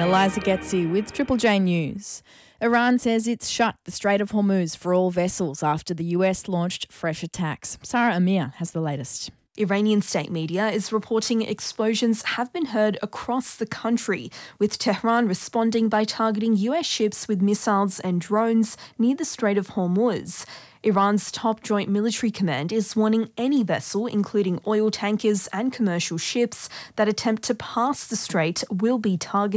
Eliza Getzi with Triple J News. Iran says it's shut the Strait of Hormuz for all vessels after the US launched fresh attacks. Sarah Amir has the latest. Iranian state media is reporting explosions have been heard across the country, with Tehran responding by targeting US ships with missiles and drones near the Strait of Hormuz. Iran's top joint military command is warning any vessel, including oil tankers and commercial ships, that attempt to pass the strait will be targeted.